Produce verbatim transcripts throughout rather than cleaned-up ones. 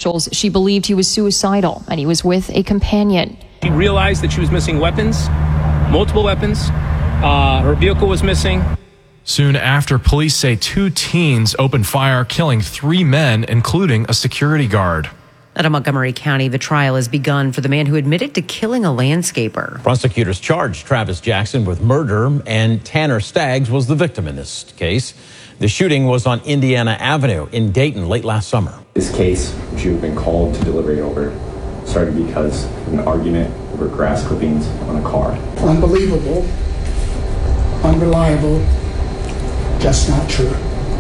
officials she believed he was suicidal and he was with a companion. She realized that she was missing weapons, multiple weapons. Uh, her vehicle was missing. Soon after, police say two teens opened fire, killing three men, including a security guard. Out of Montgomery County, the trial has begun for the man who admitted to killing a landscaper. Prosecutors charged Travis Jackson with murder, and Tanner Staggs was the victim in this case. The shooting was on Indiana Avenue in Dayton late last summer. This case, which you've been called to deliberate over, started because of an argument over grass clippings on a car. Unbelievable, unreliable, just not true.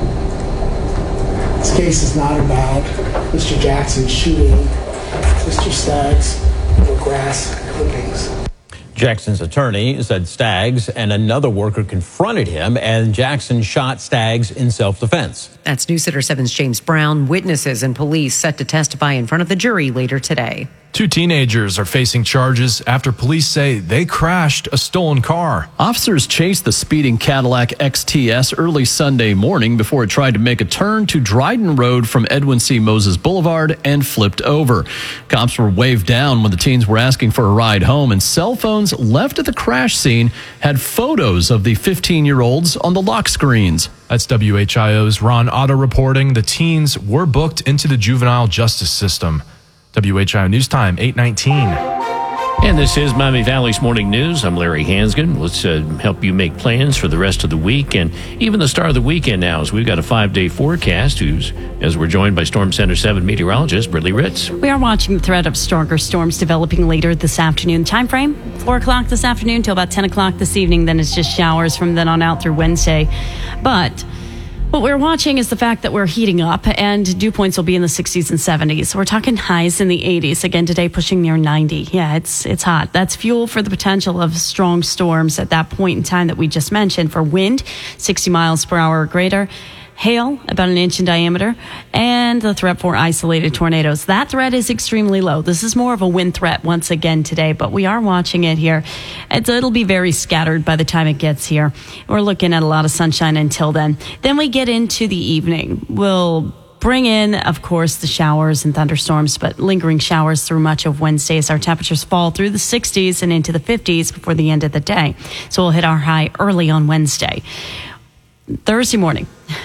This case is not about Mister Jackson shooting Mister Staggs over grass clippings. Jackson's attorney said Staggs and another worker confronted him, and Jackson shot Staggs in self-defense. That's News Center seven's James Brown. Witnesses and police set to testify in front of the jury later today. Two teenagers are facing charges after police say they crashed a stolen car. Officers chased the speeding Cadillac X T S early Sunday morning before it tried to make a turn to Dryden Road from Edwin C. Moses Boulevard and flipped over. Cops were waved down when the teens were asking for a ride home, and cell phones left at the crash scene had photos of the fifteen-year-olds on the lock screens. That's W H I O's Ron Otto reporting the teens were booked into the juvenile justice system. W H I O News Time, eight nineteen. And this is Miami Valley's Morning News. I'm Larry Hansgen. Let's uh, help you make plans for the rest of the week and even the start of the weekend now, as we've got a five-day forecast, who's, as we're joined by Storm Center seven meteorologist Brittany Ritz. We are watching the threat of stronger storms developing later this afternoon. Time frame, four o'clock this afternoon till about ten o'clock this evening. Then it's just showers from then on out through Wednesday. But what we're watching is the fact that we're heating up, and dew points will be in the sixties and seventies. So we're talking highs in the eighties. Again, today pushing near ninety. Yeah, it's it's hot. That's fuel for the potential of strong storms at that point in time that we just mentioned. For wind, sixty miles per hour or greater. Hail, about an inch in diameter, and the threat for isolated tornadoes. That threat is extremely low. This is more of a wind threat once again today, but we are watching it here. It's, it'll be very scattered by the time it gets here. We're looking at a lot of sunshine until then. Then we get into the evening. We'll bring in, of course, the showers and thunderstorms, but lingering showers through much of Wednesday as our temperatures fall through the sixties and into the fifties before the end of the day. So we'll hit our high early on Wednesday. Thursday morning,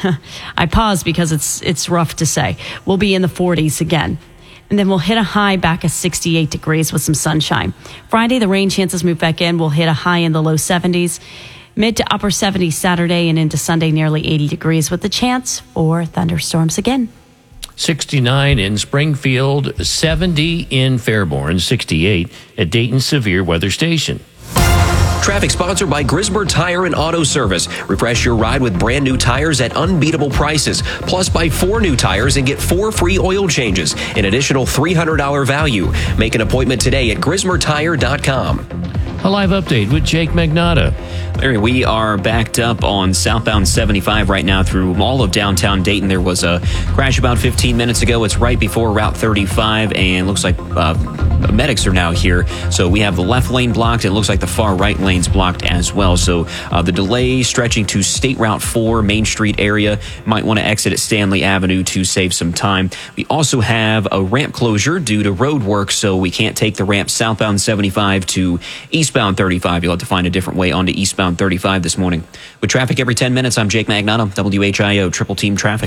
I pause because it's it's rough to say, we'll be in the forties again. And then we'll hit a high back at sixty-eight degrees with some sunshine. Friday, the rain chances move back in. We'll hit a high in the low seventies. Mid to upper seventies Saturday, and into Sunday, nearly eighty degrees with the chance for thunderstorms again. sixty-nine in Springfield, seventy in Fairborn, sixty-eight at Dayton Severe Weather Station. Traffic sponsored by Grismer Tire and Auto Service. Refresh your ride with brand new tires at unbeatable prices. Plus, buy four new tires and get four free oil changes. An additional three hundred dollars value. Make an appointment today at grismer tire dot com. A live update with Jake Magnotta. Larry, we are backed up on southbound seventy-five right now through all of downtown Dayton. There was a crash about fifteen minutes ago. It's right before Route thirty-five, and looks like uh, medics are now here. So we have the left lane blocked. It looks like the far right lane's blocked as well. So uh, the delay stretching to State Route four, Main Street area. Might want to exit at Stanley Avenue to save some time. We also have a ramp closure due to road work, so we can't take the ramp southbound seventy-five to eastbound thirty-five. You'll have to find a different way onto eastbound thirty-five this morning. With traffic every ten minutes, I'm Jake Magnotta, W H I O Triple Team Traffic.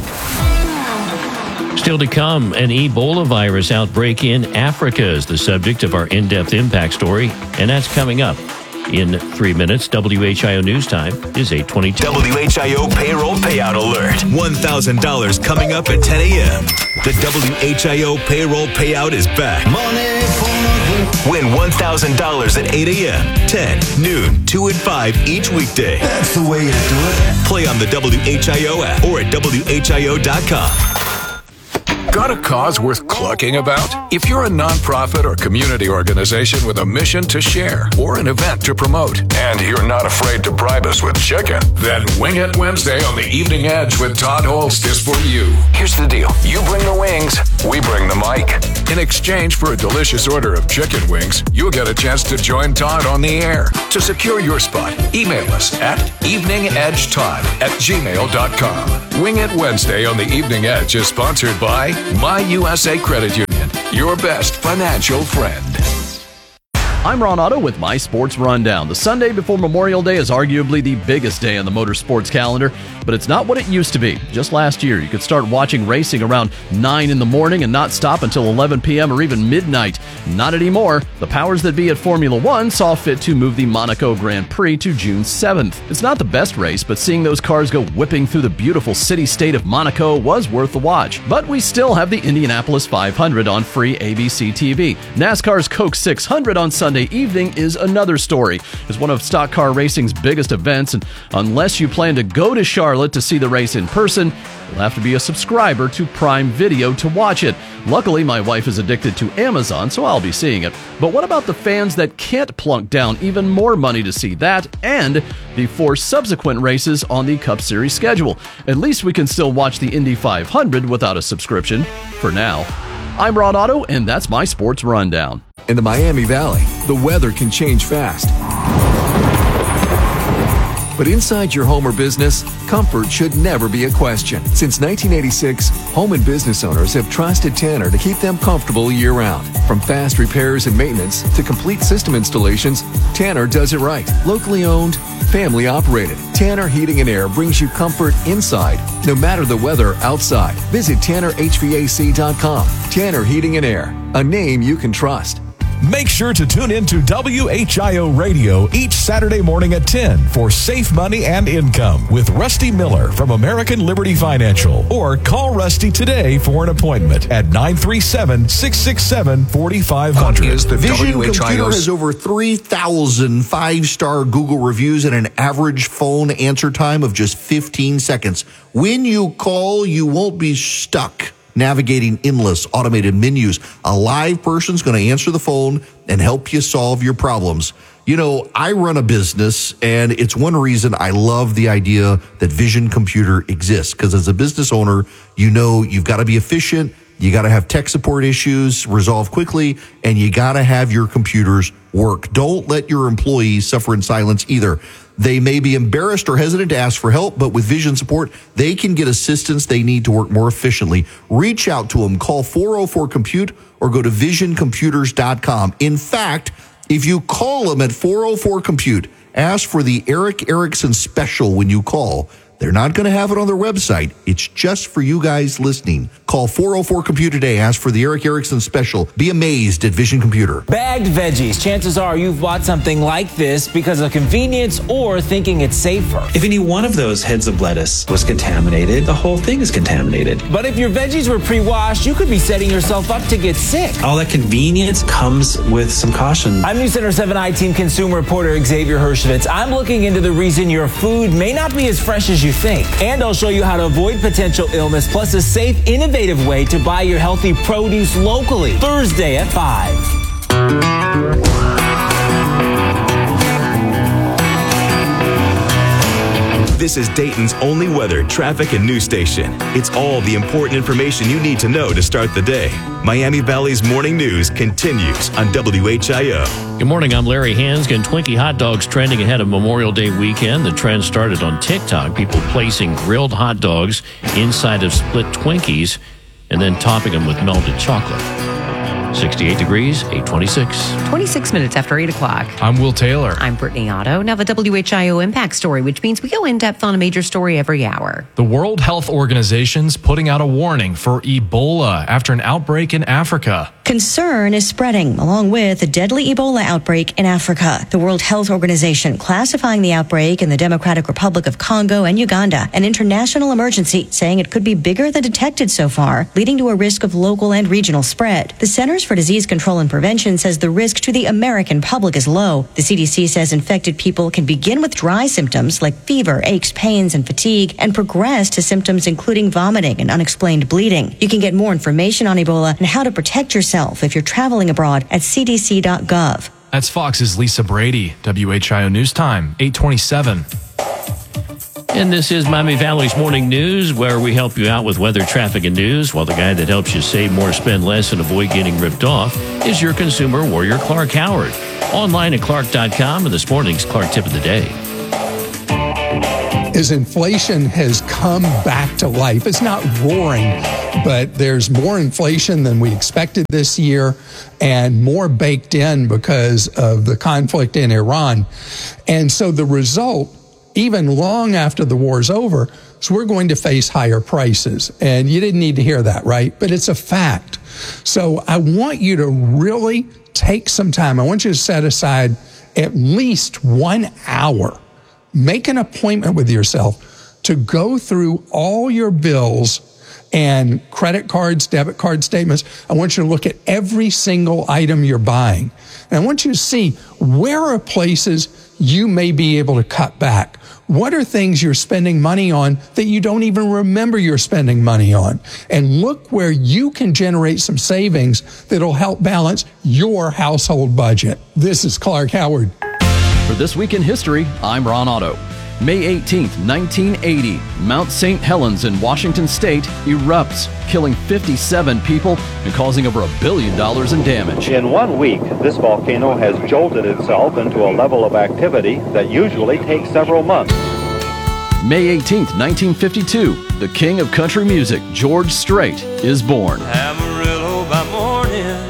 Still to come, an Ebola virus outbreak in Africa is the subject of our in-depth impact story, and that's coming up in three minutes. W H I O News Time is eight twenty-two. W H I O Payroll Payout Alert. one thousand dollars coming up at ten a.m. The W H I O Payroll Payout is back. Money for Win one thousand dollars at eight a.m., ten, noon, two, and five each weekday. That's the way to do it. Play on the W H I O app or at W H I O dot com. Got a cause worth clucking about? If you're a nonprofit or community organization with a mission to share or an event to promote, and you're not afraid to bribe us with chicken, then Wing It Wednesday on the Evening Edge with Todd Holst is for you. Here's the deal. You bring the wings, we bring the mic. In exchange for a delicious order of chicken wings, you'll get a chance to join Todd on the air. To secure your spot, email us at eveningedgetodd at gmail dot com. Wing It Wednesday on the Evening Edge is sponsored by My U S A Credit Union. your best financial friend. I'm Ron Otto with my Sports Rundown. The Sunday before Memorial Day is arguably the biggest day on the motorsports calendar, but it's not what it used to be. Just last year, you could start watching racing around nine in the morning and not stop until eleven p.m. or even midnight. Not anymore. The powers that be at Formula One saw fit to move the Monaco Grand Prix to June seventh. It's not the best race, but seeing those cars go whipping through the beautiful city-state of Monaco was worth the watch. But we still have the Indianapolis five hundred on free A B C T V. NASCAR's Coke six hundred on Sunday evening is another story. It's one of stock car racing's biggest events, and unless you plan to go to Charlotte to see the race in person, you'll have to be a subscriber to Prime Video to watch it. Luckily, my wife is addicted to Amazon, so I'll be seeing it. But what about the fans that can't plunk down even more money to see that and the four subsequent races on the Cup Series schedule? At least we can still watch the Indy five hundred without a subscription, for now. I'm Ron Otto, and that's my Sports Rundown. In the Miami Valley, the weather can change fast. But inside your home or business, comfort should never be a question. Since nineteen eighty-six, home and business owners have trusted Tanner to keep them comfortable year-round. From fast repairs and maintenance to complete system installations, Tanner does it right. Locally owned, family operated. Tanner Heating and Air brings you comfort inside, no matter the weather outside. Visit Tanner H V A C dot com. Tanner Heating and Air, a name you can trust. Make sure to tune in to W H I O Radio each Saturday morning at ten for Safe Money and Income with Rusty Miller from American Liberty Financial. Or call Rusty today for an appointment at nine three seven, six six seven, four five zero zero. Vision Computer has over three thousand five-star Google reviews and an average phone answer time of just fifteen seconds. When you call, you won't be stuck navigating endless automated menus. A live person's going to answer the phone and help you solve your problems. You know, I run a business, and it's one reason I love the idea that Vision Computer exists, because as a business owner, you know you've got to be efficient, you got to have tech support issues resolved quickly, and you got to have your computers work. Don't let your employees suffer in silence either. They may be embarrassed or hesitant to ask for help, but with Vision support, they can get assistance they need to work more efficiently. Reach out to them. Call four oh four compute or go to vision computers dot com. In fact, if you call them at four oh four compute, ask for the Eric Erickson special when you call. They're not going to have it on their website. It's just for you guys listening. Call four oh four compute today. Ask for the Eric Erickson special. Be amazed at Vision Computer. Bagged veggies. Chances are you've bought something like this because of convenience or thinking it's safer. If any one of those heads of lettuce was contaminated, the whole thing is contaminated. But if your veggies were pre-washed, you could be setting yourself up to get sick. All that convenience comes with some caution. I'm News Center seven I team consumer reporter Xavier Hershevitz. I'm looking into the reason your food may not be as fresh as you think. And I'll show you how to avoid potential illness, plus a safe, innovative way to buy your healthy produce locally. Thursday at five. This is Dayton's only weather, traffic, and news station. It's all the important information you need to know to start the day. Miami Valley's morning news continues on W H I O. Good morning, I'm Larry Hansgen. Twinkie hot dogs trending ahead of Memorial Day weekend. The trend started on TikTok, people placing grilled hot dogs inside of split Twinkies and then topping them with melted chocolate. sixty-eight degrees, eight twenty-six. twenty-six minutes after eight o'clock. I'm Will Taylor. I'm Brittany Otto. Now the W H I O Impact Story, which means we go in depth on a major story every hour. The World Health Organization's putting out a warning for Ebola after an outbreak in Africa. Concern is spreading, along with a deadly Ebola outbreak in Africa. The World Health Organization classifying the outbreak in the Democratic Republic of Congo and Uganda an international emergency, saying it could be bigger than detected so far, leading to a risk of local and regional spread. The Centers for Disease Control and Prevention says the risk to the American public is low. The C D C says infected people can begin with dry symptoms like fever, aches, pains, and fatigue, and progress to symptoms including vomiting and unexplained bleeding. You can get more information on Ebola and how to protect yourself if you're traveling abroad at c d c dot gov. That's Fox's Lisa Brady. W H I O News Time, eight twenty-seven. And this is Miami Valley's Morning News, where we help you out with weather, traffic, and news, while the guy that helps you save more, spend less, and avoid getting ripped off is your consumer warrior, Clark Howard. Online at clark dot com, and this morning's Clark Tip of the Day. is inflation has come back to life. It's not roaring, but there's more inflation than we expected this year and more baked in because of the conflict in Iran. And so the result, even long after the war's over, is we're going to face higher prices. And you didn't need to hear that, right? But it's a fact. So I want you to really take some time. I want you to set aside at least one hour. Make an appointment with yourself to go through all your bills and credit cards, debit card statements. I want you to look at every single item you're buying. And I want you to see where are places you may be able to cut back. What are things you're spending money on that you don't even remember you're spending money on? And look where you can generate some savings that'll help balance your household budget. This is Clark Howard. For This Week in History, I'm Ron Otto. May eighteenth, nineteen eighty, Mount Saint Helens in Washington State erupts, killing fifty-seven people and causing over a billion dollars in damage. In one week, this volcano has jolted itself into a level of activity that usually takes several months. May eighteenth, nineteen fifty-two, the king of country music, George Strait, is born. Amarillo by morning,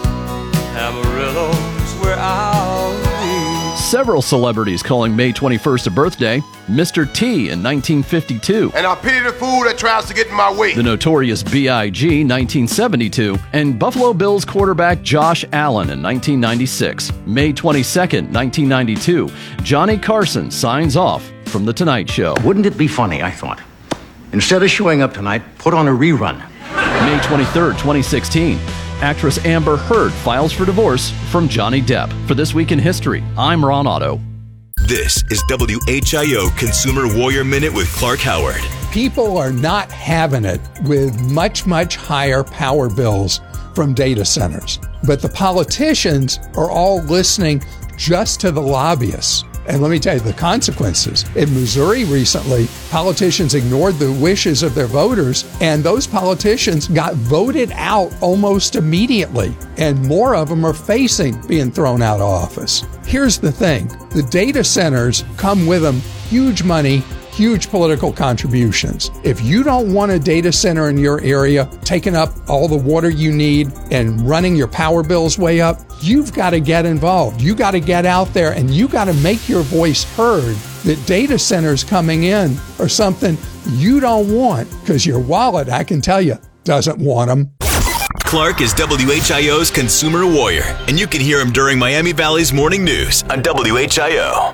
Amarillo's where I'll be. Several celebrities calling May twenty-first a birthday. Mister T in nineteen fifty-two. And I pity the fool that tries to get in my way. The Notorious B I G nineteen seventy-two. And Buffalo Bills quarterback Josh Allen in nineteen ninety-six. May twenty-second, nineteen ninety-two. Johnny Carson signs off from The Tonight Show. Wouldn't it be funny, I thought, instead of showing up tonight, put on a rerun. May twenty-third, twenty sixteen. Actress Amber Heard files for divorce from Johnny Depp. For This Week in History, I'm Ron Otto. This is W H I O Consumer Warrior Minute with Clark Howard. People are not having it with much, much higher power bills from data centers. But the politicians are all listening just to the lobbyists. And let me tell you the consequences. In Missouri recently, politicians ignored the wishes of their voters, and those politicians got voted out almost immediately. And more of them are facing being thrown out of office. Here's the thing. The data centers come with them huge money, huge political contributions. If you don't want a data center in your area taking up all the water you need and running your power bills way up, you've got to get involved. You got to get out there and you got to make your voice heard that data centers coming in are something you don't want because your wallet, I can tell you, doesn't want them. Clark is W H I O's Consumer Warrior, and you can hear him during Miami Valley's Morning News on W H I O.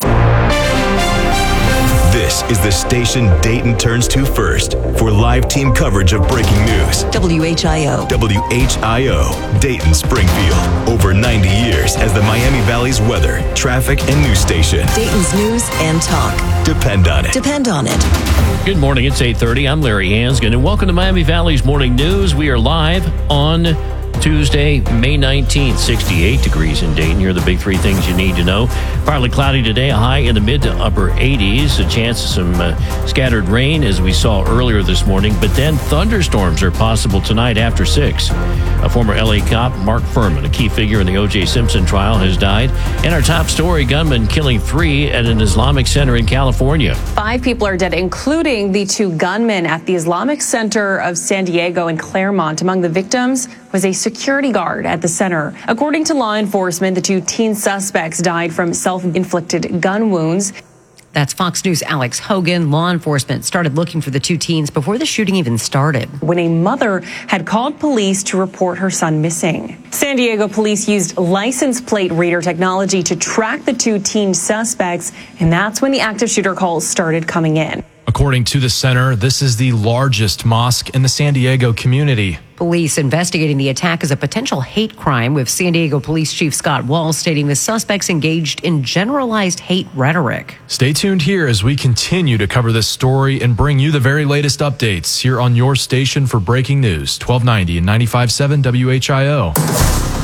This is the station Dayton turns to first for live team coverage of breaking news. W H I O. W H I O, Dayton Springfield. Over ninety years as the Miami Valley's weather, traffic, and news station. Dayton's news and talk. Depend on it. Depend on it. Good morning. It's eight thirty. I'm Larry Hansgen, and welcome to Miami Valley's Morning News. We are live on Tuesday, May nineteenth, sixty-eight degrees in Dayton. Here are the big three things you need to know. Partly cloudy today, a high in the mid to upper eighties. A chance of some uh, scattered rain as we saw earlier this morning, but then thunderstorms are possible tonight after six. A former L A cop, Mark Furman, a key figure in the O J Simpson trial, has died. And our top story, gunman killing three at an Islamic center in California. Five people are dead, including the two gunmen at the Islamic Center of San Diego and Claremont. Among the victims was a security guard at the center. According to law enforcement, the two teen suspects died from self-inflicted gun wounds. That's Fox News' Alex Hogan. Law enforcement started looking for the two teens before the shooting even started. When a mother had called police to report her son missing. San Diego police used license plate reader technology to track the two teen suspects, and that's when the active shooter calls started coming in. According to the center, this is the largest mosque in the San Diego community. Police investigating the attack as a potential hate crime, with San Diego Police Chief Scott Walls stating the suspects engaged in generalized hate rhetoric. Stay tuned here as we continue to cover this story and bring you the very latest updates here on your station for breaking news, twelve ninety and ninety-five point seven W H I O.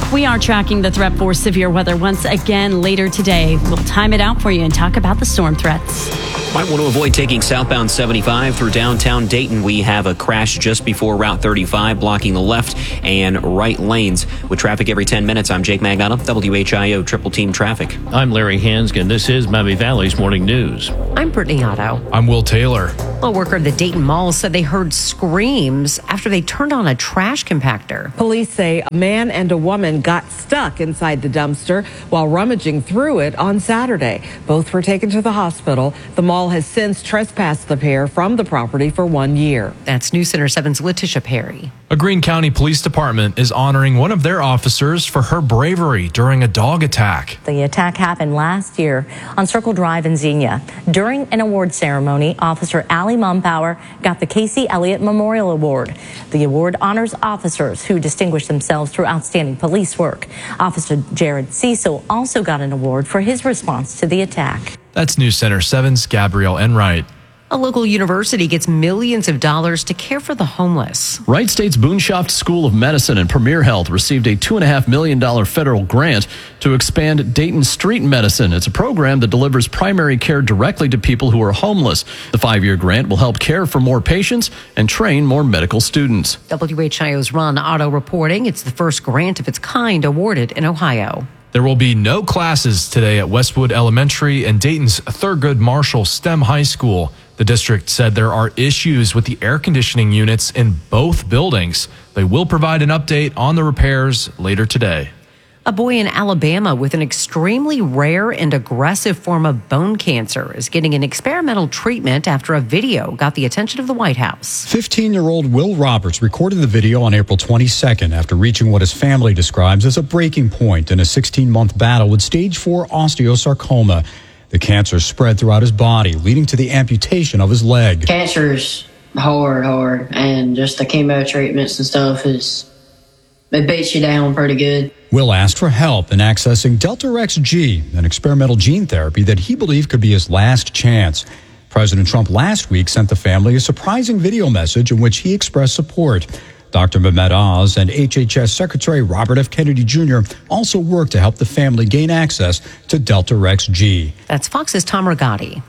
We are tracking the threat for severe weather once again later today. We'll time it out for you and talk about the storm threats. Might want to avoid taking southbound seventy-five through downtown Dayton. We have a crash just before Route thirty-five, blocking the left and right lanes. With traffic every ten minutes, I'm Jake Magnotta, W H I O Triple Team Traffic. I'm Larry Hansgen. This is Miami Valley's Morning News. I'm Brittany Otto. I'm Will Taylor. A worker at the Dayton Mall said they heard screams after they turned on a trash compactor. Police say a man and a woman got stuck inside the dumpster while rummaging through it on Saturday. Both were taken to the hospital. The mall has since trespassed the pair from the property for one year. That's News Center seven's Letitia Perry. A Greene County Police Department is honoring one of their officers for her bravery during a dog attack. The attack happened last year on Circle Drive in Xenia. During an award ceremony, Officer Allie Mumbauer got the Casey Elliott Memorial Award. The award honors officers who distinguish themselves through outstanding police work. Officer Jared Cecil also got an award for his response to the attack. That's News Center seven's Gabrielle Enright. A local university gets millions of dollars to care for the homeless. Wright State's Boonshoft School of Medicine and Premier Health received a two point five million dollars federal grant to expand Dayton Street Medicine. It's a program that delivers primary care directly to people who are homeless. The five-year grant will help care for more patients and train more medical students. W H I O's Ron Otto reporting it's the first grant of its kind awarded in Ohio. There will be no classes today at Westwood Elementary and Dayton's Thurgood Marshall STEM High School. The district said there are issues with the air conditioning units in both buildings. They will provide an update on the repairs later today. A boy in Alabama with an extremely rare and aggressive form of bone cancer is getting an experimental treatment after a video got the attention of the White House. fifteen-year-old Will Roberts recorded the video on April twenty-second after reaching what his family describes as a breaking point in a sixteen-month battle with stage four osteosarcoma. The cancer spread throughout his body, leading to the amputation of his leg. Cancer's hard, hard, and just the chemo treatments and stuff is, it beats you down pretty good. Will asked for help in accessing Deltarex G, an experimental gene therapy that he believed could be his last chance. President Trump last week sent the family a surprising video message in which he expressed support. Doctor Mehmet Oz and H H S Secretary Robert F. Kennedy Junior also worked to help the family gain access to Deltarex G. That's Fox's Tom Rigotti.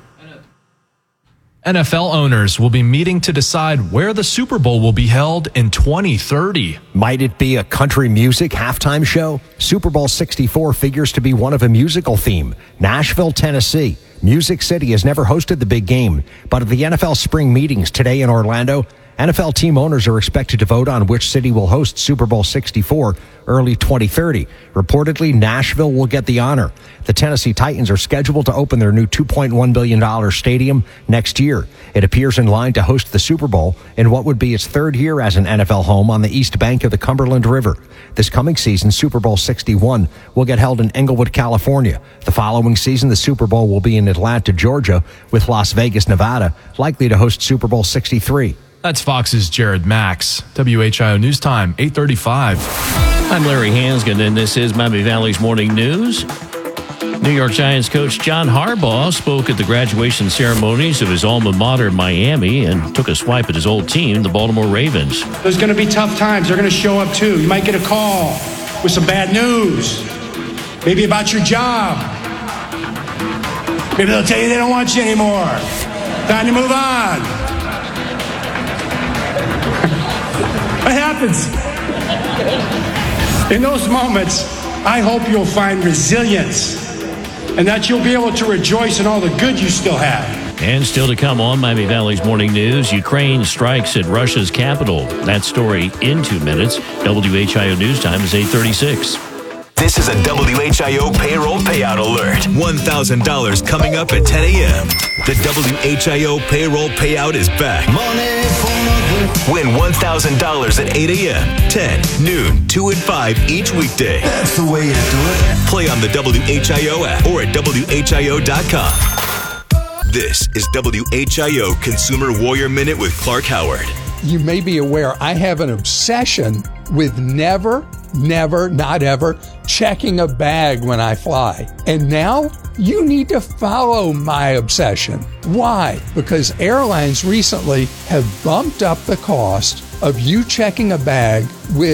N F L owners will be meeting to decide where the Super Bowl will be held in twenty thirty. Might it be a country music halftime show? Super Bowl sixty-four figures to be one of a musical theme. Nashville, Tennessee. Music City has never hosted the big game, but at the N F L spring meetings today in Orlando, N F L team owners are expected to vote on which city will host Super Bowl sixty-four early twenty thirty. Reportedly, Nashville will get the honor. The Tennessee Titans are scheduled to open their new two point one billion dollars stadium next year. It appears in line to host the Super Bowl in what would be its third year as an N F L home on the east bank of the Cumberland River. This coming season, Super Bowl sixty-one will get held in Englewood, California. The following season, the Super Bowl will be in Atlanta, Georgia, with Las Vegas, Nevada, likely to host Super Bowl sixty-three. That's Fox's Jared Max. W H I O News Time, eight thirty-five. I'm Larry Hansgen, and this is Miami Valley's Morning News. New York Giants coach John Harbaugh spoke at the graduation ceremonies of his alma mater, Miami, and took a swipe at his old team, the Baltimore Ravens. There's going to be tough times. They're going to show up, too. You might get a call with some bad news, maybe about your job. Maybe they'll tell you they don't want you anymore. Time to move on. What happens? In those moments, I hope you'll find resilience and that you'll be able to rejoice in all the good you still have. And still to come on Miami Valley's Morning News, Ukraine strikes at Russia's capital. That story in two minutes. W H I O News Time is eight thirty-six. This is a W H I O payroll payout alert. one thousand dollars coming up at ten a.m. The W H I O payroll payout is back. Money for Win one thousand dollars at eight a.m., ten, noon, two, and five each weekday. That's the way you do it. Play on the W H I O app or at W H I O dot com. This is W H I O Consumer Warrior Minute with Clark Howard. You may be aware I have an obsession with never, never, not ever checking a bag when I fly. And now you need to follow my obsession. Why? Because airlines recently have bumped up the cost of you checking a bag with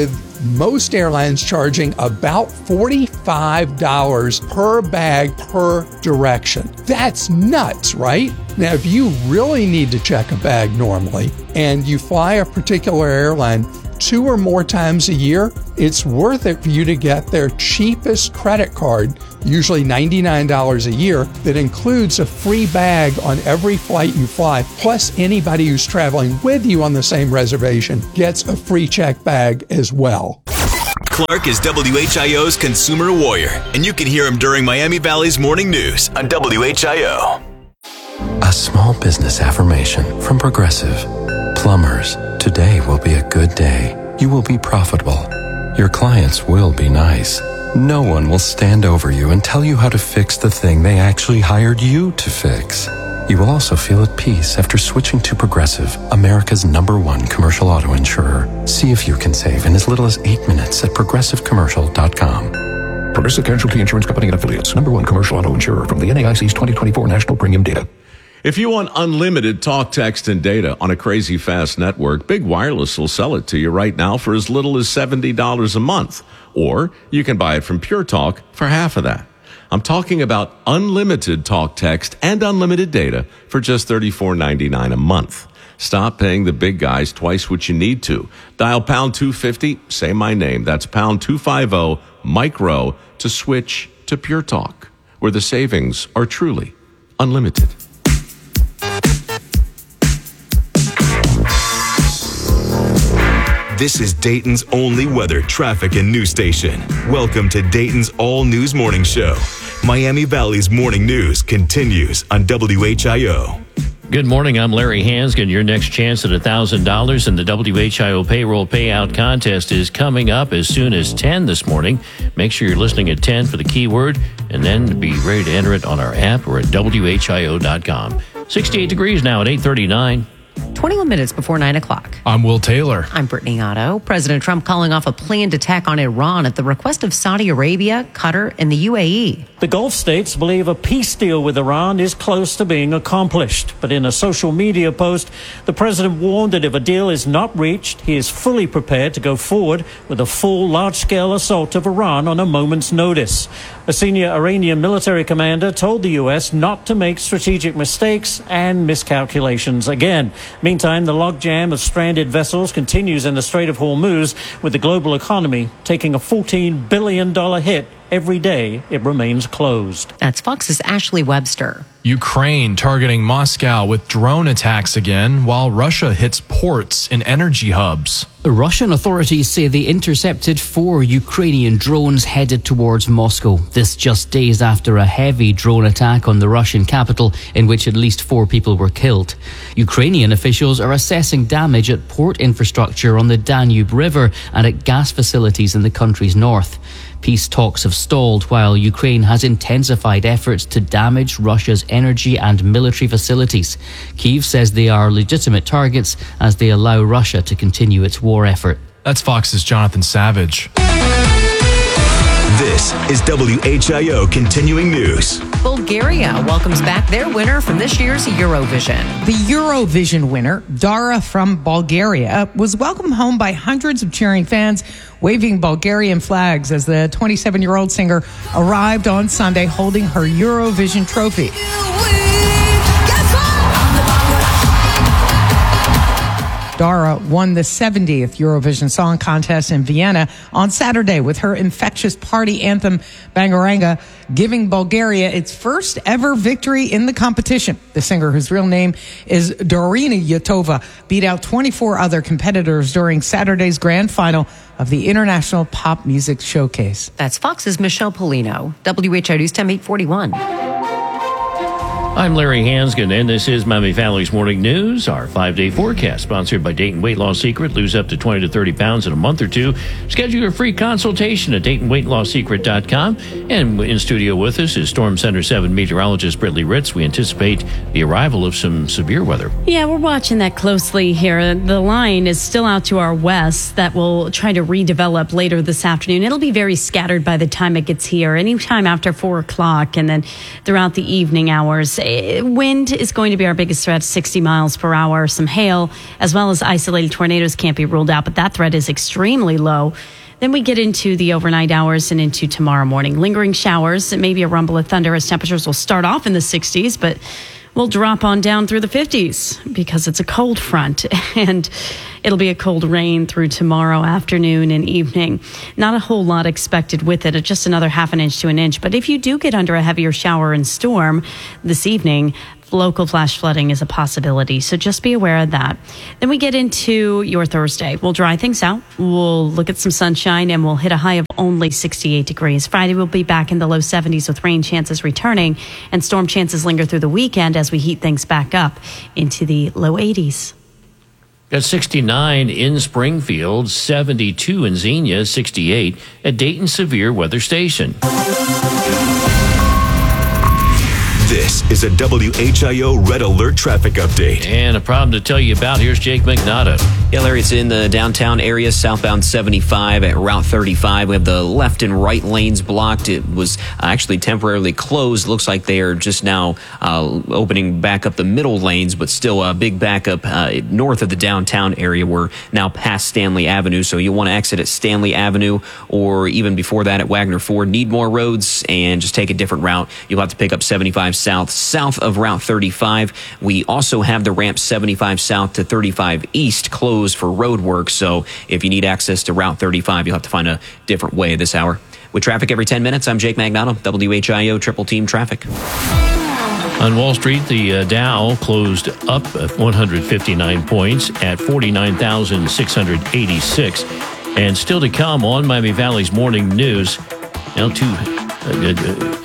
most airlines charging about forty-five dollars per bag per direction. That's nuts, right? Now, if you really need to check a bag normally and you fly a particular airline two or more times a year, it's worth it for you to get their cheapest credit card, usually ninety-nine dollars a year, that includes a free bag on every flight you fly. Plus, anybody who's traveling with you on the same reservation gets a free check bag as well. Clark is W H I O's consumer warrior, and you can hear him during Miami Valley's morning news on W H I O. A small business affirmation from Progressive. Plumbers, today will be a good day. You will be profitable. Your clients will be nice. No one will stand over you and tell you how to fix the thing they actually hired you to fix. You will also feel at peace after switching to Progressive, America's number one commercial auto insurer. See if you can save in as little as eight minutes at progressive commercial dot com. Progressive Casualty Insurance Company and Affiliates, number one commercial auto insurer from the N A I C's twenty twenty-four National Premium Data. If you want unlimited talk, text, and data on a crazy fast network, Big Wireless will sell it to you right now for as little as seventy dollars a month. Or you can buy it from Pure Talk for half of that. I'm talking about unlimited talk, text, and unlimited data for just thirty-four ninety-nine a month. Stop paying the big guys twice what you need to. Dial pound two fifty, say my name. That's pound two fifty, micro, to switch to Pure Talk, where the savings are truly unlimited. This is Dayton's only weather, traffic, and news station. Welcome to Dayton's All News Morning Show. Miami Valley's morning news continues on W H I O. Good morning. I'm Larry Hansgen. Your next chance at one thousand dollars in the W H I O payroll payout contest is coming up as soon as ten this morning. Make sure you're listening at ten for the keyword, and then be ready to enter it on our app or at W H I O dot com. sixty-eight degrees now at eight thirty-nine. twenty-one minutes before nine o'clock. I'm Will Taylor. I'm Brittany Otto. President Trump calling off a planned attack on Iran at the request of Saudi Arabia, Qatar, and the U A E. The Gulf states believe a peace deal with Iran is close to being accomplished. But in a social media post, the president warned that if a deal is not reached, he is fully prepared to go forward with a full large-scale assault of Iran on a moment's notice. A senior Iranian military commander told the U S not to make strategic mistakes and miscalculations again. Meantime, the logjam of stranded vessels continues in the Strait of Hormuz, with the global economy taking a fourteen billion dollars hit every day it remains closed. That's Fox's Ashley Webster. Ukraine targeting Moscow with drone attacks again, while Russia hits ports and energy hubs. Russian authorities say they intercepted four Ukrainian drones headed towards Moscow. This just days after a heavy drone attack on the Russian capital, in which at least four people were killed. Ukrainian officials are assessing damage at port infrastructure on the Danube River and at gas facilities in the country's north. Peace talks have stalled while Ukraine has intensified efforts to damage Russia's energy and military facilities. Kyiv says they are legitimate targets as they allow Russia to continue its war effort. That's Fox's Jonathan Savage. This is W H I O Continuing News. Bulgaria welcomes back their winner from this year's Eurovision. The Eurovision winner, Dara from Bulgaria, was welcomed home by hundreds of cheering fans waving Bulgarian flags as the twenty-seven-year-old singer arrived on Sunday holding her Eurovision trophy. Dara won the seventieth Eurovision Song Contest in Vienna on Saturday with her infectious party anthem, Bangaranga, giving Bulgaria its first ever victory in the competition. The singer, whose real name is Dorina Yatova, beat out twenty-four other competitors during Saturday's grand final of the International Pop Music Showcase. That's Fox's Michelle Polino. W H I O News Time eight forty-one. I'm Larry Hansgen, and this is Miami Valley's Morning News, our five-day forecast, sponsored by Dayton Weight Loss Secret. Lose up to twenty to thirty pounds in a month or two. Schedule your free consultation at Dayton Weight Loss Secret dot com. And in studio with us is Storm Center seven meteorologist Brittany Ritz. We anticipate the arrival of some severe weather. Yeah, we're watching that closely here. The line is still out to our west that will try to redevelop later this afternoon. It'll be very scattered by the time it gets here, anytime after four o'clock, and then throughout the evening hours. Wind is going to be our biggest threat, sixty miles per hour. Some hail, as well as isolated tornadoes can't be ruled out, but that threat is extremely low. Then we get into the overnight hours and into tomorrow morning. Lingering showers and maybe a rumble of thunder as temperatures will start off in the sixties, but will drop on down through the fifties because it's a cold front, and it'll be a cold rain through tomorrow afternoon and evening. Not a whole lot expected with it, just another half an inch to an inch. But if you do get under a heavier shower and storm this evening, local flash flooding is a possibility, so just be aware of that. Then we get into your Thursday. We'll dry things out. We'll look at some sunshine, and we'll hit a high of only sixty-eight degrees. Friday, we'll be back in the low seventies with rain chances returning, and storm chances linger through the weekend as we heat things back up into the low eighties. Got sixty-nine in Springfield, seventy-two in Xenia, sixty-eight at Dayton Severe Weather Station. This is a W H I O Red Alert traffic update. And a problem to tell you about. Here's Jake McNaughton. Yeah, Larry, it's in the downtown area, southbound seventy-five at Route thirty-five. We have the left and right lanes blocked. It was actually temporarily closed. Looks like they are just now uh, opening back up the middle lanes, but still a big backup uh, north of the downtown area. We're now past Stanley Avenue, so you'll want to exit at Stanley Avenue or even before that at Wagner Ford. Need more roads and just take a different route. You'll have to pick up seventy-five south, south of Route thirty-five. We also have the ramp seventy-five south to thirty-five east closed for road work, so if you need access to Route thirty-five, you'll have to find a different way this hour. With traffic every ten minutes, I'm Jake Magnato, W H I O Triple Team Traffic. On Wall Street, the uh, Dow closed up one hundred fifty-nine points at forty-nine thousand six hundred eighty-six. And still to come on Miami Valley's Morning News, now to uh, uh,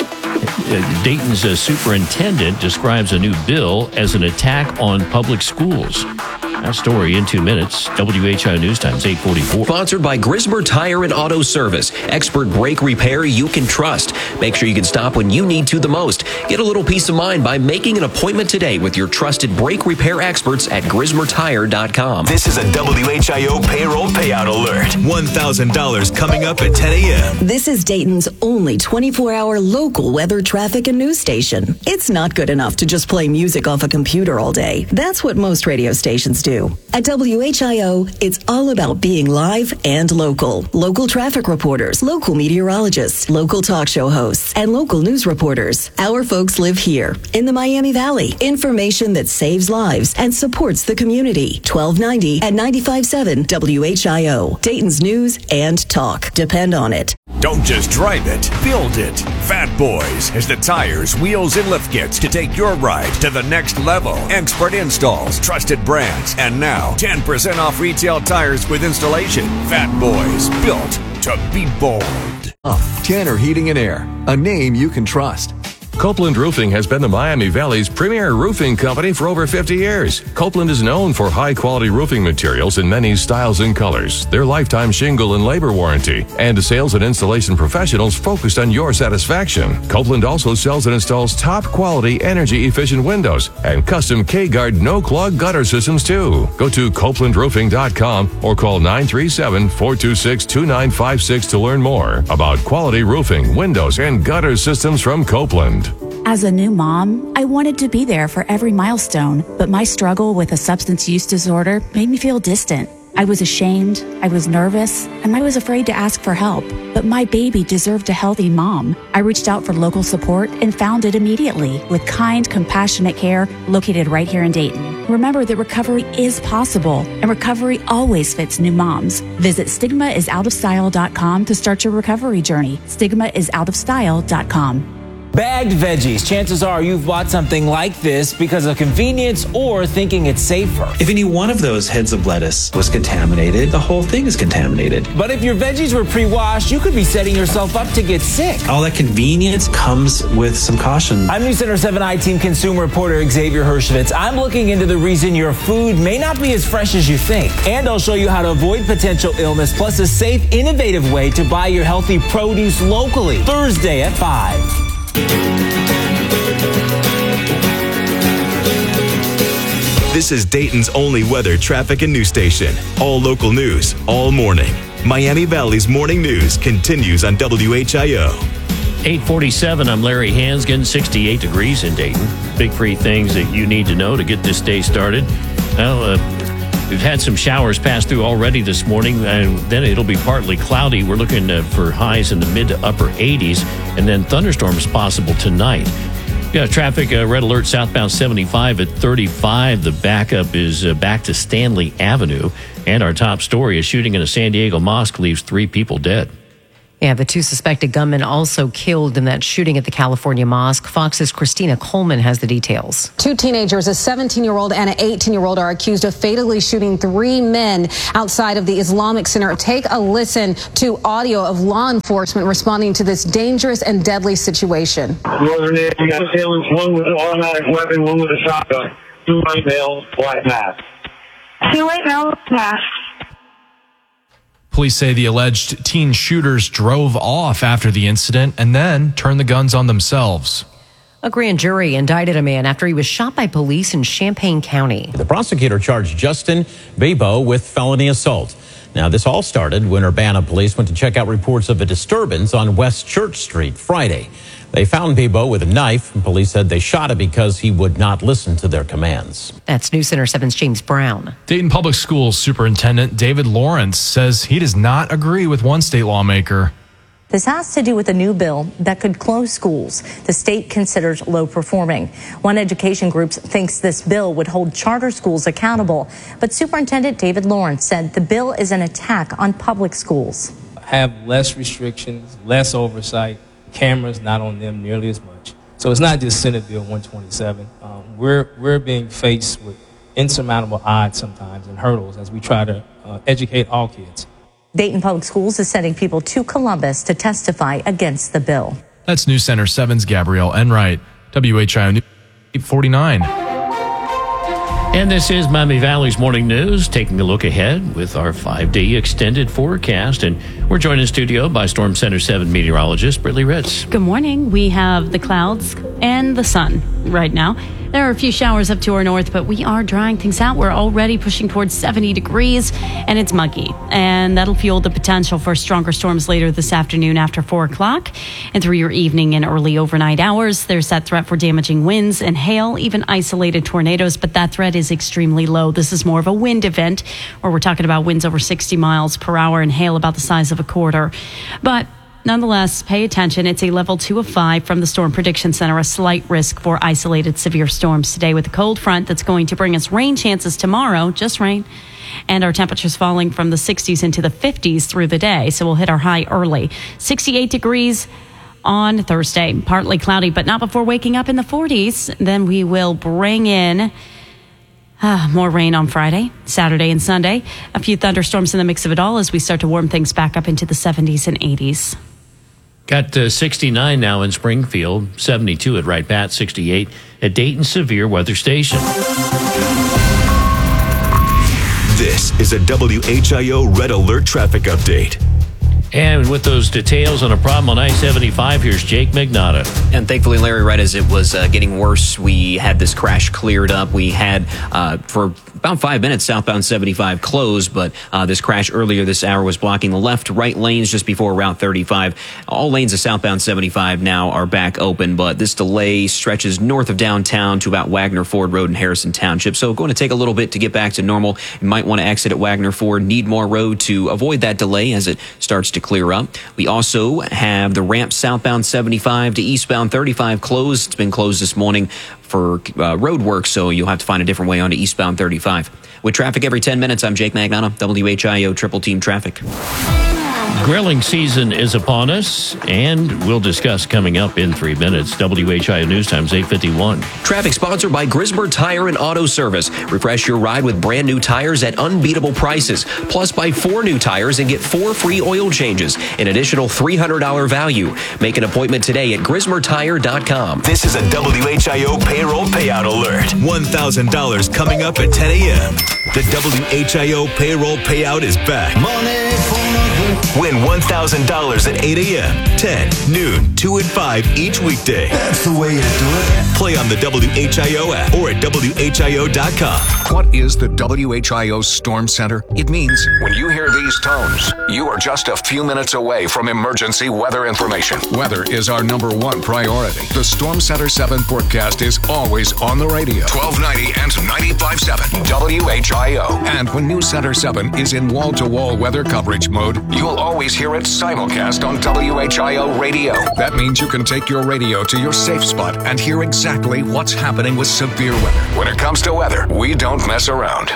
uh, Dayton's uh, superintendent describes a new bill as an attack on public schools. That story in two minutes. W H I O News Times, eight forty-four. Sponsored by Grismer Tire and Auto Service. Expert brake repair you can trust. Make sure you can stop when you need to the most. Get a little peace of mind by making an appointment today with your trusted brake repair experts at grismer tire dot com. This is a W H I O payroll payout alert. one thousand dollars coming up at ten a.m. This is Dayton's only twenty-four hour local weather, traffic, and news station. It's not good enough to just play music off a computer all day. That's what most radio stations do. At W H I O, it's all about being live and local. Local traffic reporters, local meteorologists, local talk show hosts, and local news reporters. Our folks live here in the Miami Valley. Information that saves lives and supports the community. twelve ninety at ninety-five point seven W H I O. Dayton's news and talk. Depend on it. Don't just drive it, build it. Fat Boys has the tires, wheels, and lift kits to take your ride to the next level. Expert installs, trusted brands, and now ten percent off retail tires with installation. Fat Boys, built to be bold. Tanner Heating and Air, a name you can trust. Copeland Roofing has been the Miami Valley's premier roofing company for over fifty years. Copeland is known for high-quality roofing materials in many styles and colors, their lifetime shingle and labor warranty, and sales and installation professionals focused on your satisfaction. Copeland also sells and installs top-quality, energy-efficient windows and custom K-Guard no-clog gutter systems, too. Go to copeland roofing dot com or call nine three seven, four two six, two nine five six to learn more about quality roofing, windows, and gutter systems from Copeland. As a new mom, I wanted to be there for every milestone, but my struggle with a substance use disorder made me feel distant. I was ashamed, I was nervous, and I was afraid to ask for help. But my baby deserved a healthy mom. I reached out for local support and found it immediately with kind, compassionate care located right here in Dayton. Remember that recovery is possible, and recovery always fits new moms. Visit stigma is out of style dot com to start your recovery journey. stigma is out of style dot com. Bagged veggies. Chances are you've bought something like this because of convenience or thinking it's safer. If any one of those heads of lettuce was contaminated, the whole thing is contaminated. But if your veggies were pre-washed, you could be setting yourself up to get sick. All that convenience comes with some caution. I'm News Center seven I-Team consumer reporter Xavier Hershevitz. I'm looking into the reason your food may not be as fresh as you think. And I'll show you how to avoid potential illness, plus a safe, innovative way to buy your healthy produce locally. Thursday at five. This is Dayton's only weather, traffic, and news station. All local news, all morning. Miami Valley's Morning News continues on W H I O. eight forty-seven, I'm Larry Hansgen, sixty-eight degrees in Dayton. Big three things that you need to know to get this day started. Well, uh, We've had some showers pass through already this morning, and then it'll be partly cloudy. We're looking uh, for highs in the mid to upper eighties, and then thunderstorms possible tonight. Yeah, traffic uh, red alert southbound seventy-five at thirty-five. The backup is uh, back to Stanley Avenue. And our top story, a shooting in a San Diego mosque leaves three people dead. Yeah, the two suspected gunmen also killed in that shooting at the California mosque. Fox's Christina Coleman has the details. Two teenagers, a seventeen-year-old and an eighteen-year-old, are accused of fatally shooting three men outside of the Islamic Center. Take a listen to audio of law enforcement responding to this dangerous and deadly situation. One with an automatic weapon, one with a shotgun. Two white males, black mask. Two white males, mask. Police say the alleged teen shooters drove off after the incident and then turned the guns on themselves. A grand jury indicted a man after he was shot by police in Champaign County. The prosecutor charged Justin Bebo with felony assault. Now, this all started when Urbana police went to check out reports of a disturbance on West Church Street Friday. They found Bebo with a knife, and police said they shot him because he would not listen to their commands. That's News Center seven's James Brown. Dayton Public Schools Superintendent David Lawrence says he does not agree with one state lawmaker. This has to do with a new bill that could close schools the state considers low performing. One education group thinks this bill would hold charter schools accountable, but Superintendent David Lawrence said the bill is an attack on public schools. Have less restrictions, less oversight, cameras not on them nearly as much. So it's not just Senate Bill one twenty-seven. Um, we're, we're being faced with insurmountable odds sometimes and hurdles as we try to uh, educate all kids. Dayton Public Schools is sending people to Columbus to testify against the bill. That's News Center seven's Gabrielle Enright. W H I O News eight forty-nine. And this is Miami Valley's Morning News, taking a look ahead with our five-day extended forecast. And we're joined in studio by Storm Center seven meteorologist Brittany Ritz. Good morning. We have the clouds and the sun right now. There are a few showers up to our north, but we are drying things out. We're already pushing towards seventy degrees, and it's muggy. And that'll fuel the potential for stronger storms later this afternoon after four o'clock. And through your evening and early overnight hours, there's that threat for damaging winds and hail, even isolated tornadoes. But that threat is extremely low. This is more of a wind event, where we're talking about winds over sixty miles per hour and hail about the size of a quarter. But nonetheless, pay attention. It's a level two of five from the Storm Prediction Center, a slight risk for isolated severe storms today with a cold front that's going to bring us rain chances tomorrow, just rain, and our temperatures falling from the sixties into the fifties through the day. So we'll hit our high early. sixty-eight degrees on Thursday, partly cloudy, but not before waking up in the forties. Then we will bring in Ah, more rain on Friday, Saturday, and Sunday. A few thunderstorms in the mix of it all as we start to warm things back up into the seventies and eighties. Got uh, sixty-nine now in Springfield, seventy-two at Wright Pat, sixty-eight at Dayton Severe Weather Station. This is a W H I O Red Alert traffic update. And with those details on a problem on I seventy-five, here's Jake Magnotta. And thankfully, Larry, right as it was uh, getting worse, we had this crash cleared up. We had, uh, for about five minutes, southbound seventy-five closed, but uh, this crash earlier this hour was blocking the left, right lanes just before Route thirty-five. All lanes of southbound seventy-five now are back open, but this delay stretches north of downtown to about Wagner Ford Road in Harrison Township. So going to take a little bit to get back to normal. You might want to exit at Wagner Ford, Needmore Road to avoid that delay as it starts to clear up. We also have the ramp southbound seventy-five to eastbound thirty-five closed. It's been closed this morning for uh, road work, so you'll have to find a different way onto eastbound thirty-five. With traffic every ten minutes, I'm Jake Magnotta, W H I O Triple Team Traffic. Grilling season is upon us, and we'll discuss coming up in three minutes. W H I O News Times eight fifty-one. Traffic sponsored by Grismer Tire and Auto Service. Refresh your ride with brand new tires at unbeatable prices. Plus, buy four new tires and get four free oil changes. An additional three hundred dollars value. Make an appointment today at grismer tire dot com. This is a W H I O payroll payout alert. one thousand dollars coming up at ten a.m. The W H I O payroll payout is back. Money for nothing. Win Win one thousand dollars at eight a.m., ten, noon, two, and five each weekday. That's the way to do it. Play on the W H I O app or at W H I O dot com. What is the W H I O Storm Center? It means when you hear these tones, you are just a few minutes away from emergency weather information. Weather is our number one priority. The Storm Center seven forecast is always on the radio. twelve ninety and ninety-five point seven W H I O. And when News Center seven is in wall-to-wall weather coverage mode, you'll always hear it simulcast on W H I O radio. That means you can take your radio to your safe spot and hear exactly what's happening with severe weather. When it comes to weather, we don't mess around.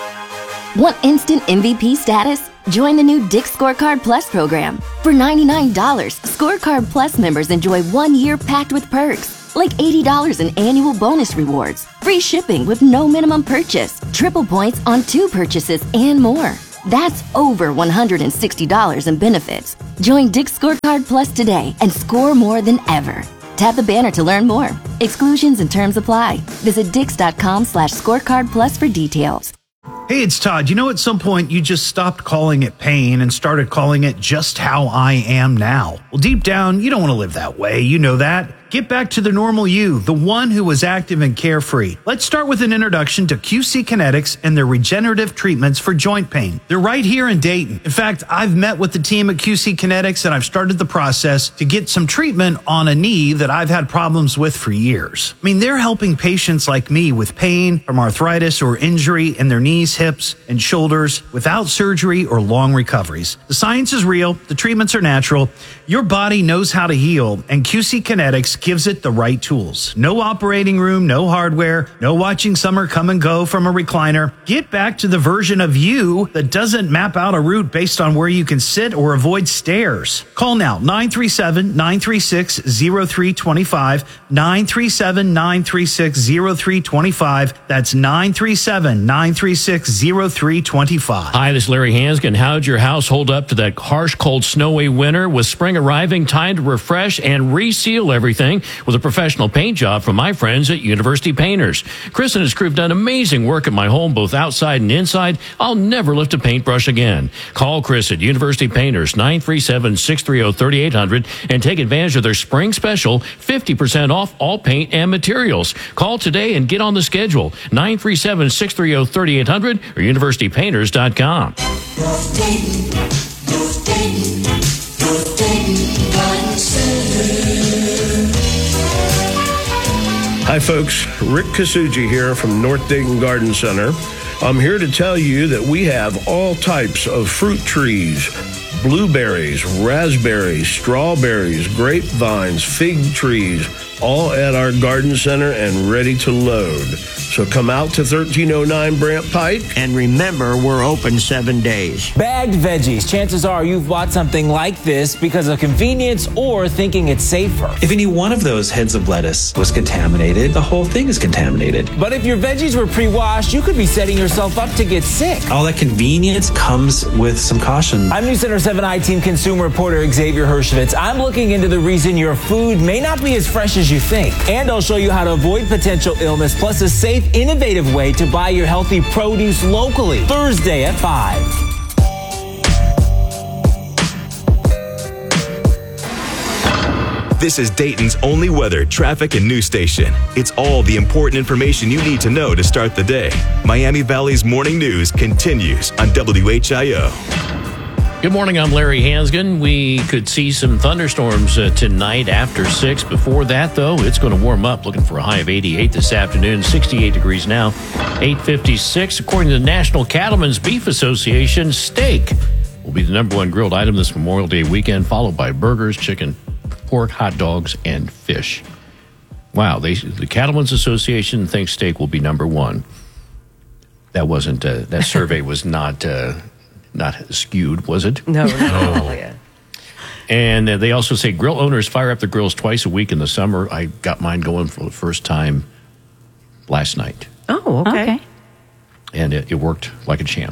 Want instant M V P status? Join the new Dick's Scorecard Plus program. For ninety-nine dollars, Scorecard Plus members enjoy one year packed with perks, like eighty dollars in annual bonus rewards, free shipping with no minimum purchase, triple points on two purchases, and more. That's over one hundred sixty dollars in benefits. Join Dick's Scorecard Plus today and score more than ever. Tap the banner to learn more. Exclusions and terms apply. Visit dix.com slash scorecard plus for details. Hey, it's Todd. You know, at some point you just stopped calling it pain and started calling it just how I am now. Well, deep down, you don't want to live that way. You know that. Get back to the normal you, the one who was active and carefree. Let's start with an introduction to Q C Kinetics and their regenerative treatments for joint pain. They're right here in Dayton. In fact, I've met with the team at Q C Kinetics and I've started the process to get some treatment on a knee that I've had problems with for years. I mean, they're helping patients like me with pain from arthritis or injury in their knees, hips, and shoulders without surgery or long recoveries. The science is real. The treatments are natural. Your body knows how to heal, and Q C Kinetics gives it the right tools. No operating room, no hardware, no watching summer come and go from a recliner. Get back to the version of you that doesn't map out a route based on where you can sit or avoid stairs. Call now, nine three seven, nine three six, zero three two five, nine three seven, nine three six, zero three two five. That's nine three seven, nine three six, zero three two five. Hi, this is Larry Hanskin. How'd your house hold up to that harsh, cold, snowy winter? With spring arriving, time to refresh and reseal everything with a professional paint job from my friends at University Painters. Chris and his crew have done amazing work at my home, both outside and inside. I'll never lift a paintbrush again. Call Chris at University Painters, nine three seven, six three zero, three eight zero zero, and take advantage of their spring special, fifty percent off all paint and materials. Call today and get on the schedule, nine three seven, six three zero, three eight zero zero or university painters dot com. Hi folks, Rick Kasuji here from North Dayton Garden Center. I'm here to tell you that we have all types of fruit trees, blueberries, raspberries, strawberries, grapevines, fig trees, all at our garden center and ready to load. So come out to thirteen oh nine Brant Pike. And remember, we're open seven days. Bagged veggies. Chances are you've bought something like this because of convenience or thinking it's safer. If any one of those heads of lettuce was contaminated, the whole thing is contaminated. But if your veggies were pre-washed, you could be setting yourself up to get sick. All that convenience comes with some caution. I'm News Center seven I team consumer reporter Xavier Hershevitz. I'm looking into the reason your food may not be as fresh as you think. And I'll show you how to avoid potential illness, plus a safe, innovative way to buy your healthy produce locally. Thursday at five. This is Dayton's only weather, traffic, and news station. It's all the important information you need to know to start the day. Miami Valley's morning news continues on W H I O. Good morning, I'm Larry Hanskin. We could see some thunderstorms uh, tonight after six. Before that, though, it's going to warm up. Looking for a high of eighty-eight this afternoon, sixty-eight degrees now, eight fifty-six. According to the National Cattlemen's Beef Association, steak will be the number one grilled item this Memorial Day weekend, followed by burgers, chicken, pork, hot dogs, and fish. Wow, they, the Cattlemen's Association thinks steak will be number one. That wasn't, uh, that survey was not... Uh, Not skewed, was it? No, not at all. And uh, they also say grill owners fire up the grills twice a week in the summer. I got mine going for the first time last night. Oh, okay. okay. And it, it worked like a champ.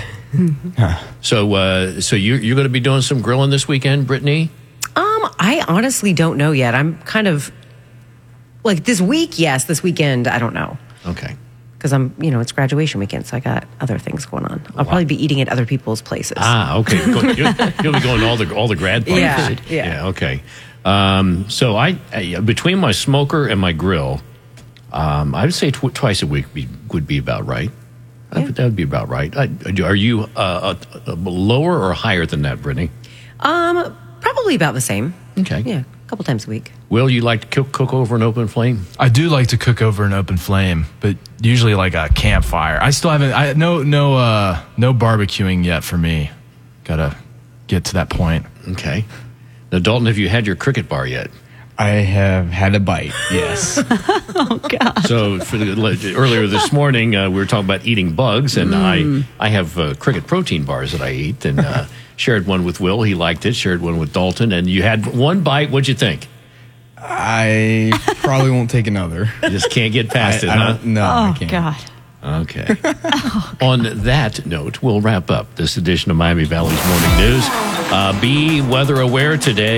so uh, so you, you're going to be doing some grilling this weekend, Brittany? Um, I honestly don't know yet. I'm kind of, like this week, yes. This weekend, I don't know. Okay. because I'm, you know, it's graduation weekend, so I got other things going on. I'll probably be eating at other people's places. Ah, okay. You'll, you'll be going to all the all the grad parties. Yeah, yeah. yeah okay. Um, so I, I between my smoker and my grill, um, I would say tw- twice a week be, would be about right. Yeah. That would be about right. I, are you uh, a, a lower or higher than that, Brittany? Um, probably about the same. Okay. Yeah, a couple times a week. Will, you like to cook, cook over an open flame? I do like to cook over an open flame, but usually like a campfire. I still haven't. I no no uh, no barbecuing yet for me. Gotta get to that point. Okay. Now, Dalton, have you had your Cricket bar yet? I have had a bite. Yes. Oh God. So for the, earlier this morning, uh, we were talking about eating bugs, and Mm. I I have uh, Cricket protein bars that I eat, and uh, shared one with Will. He liked it. Shared one with Dalton, and you had one bite. What'd you think? I probably won't take another. You just can't get past I, it, I huh? don't- No, Oh I can't. God. Okay. On that note, we'll wrap up this edition of Miami Valley's Morning News. Uh, be weather aware today.